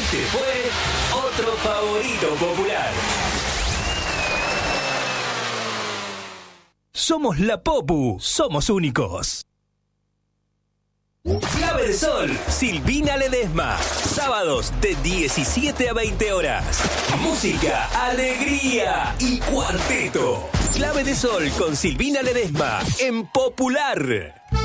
Este fue otro favorito popular. Somos la Popu, somos únicos. Clave de Sol, Silvina Ledesma. Sábados de 17 a 20 horas. Música, alegría y cuarteto. Clave de Sol con Silvina Ledesma en Popular.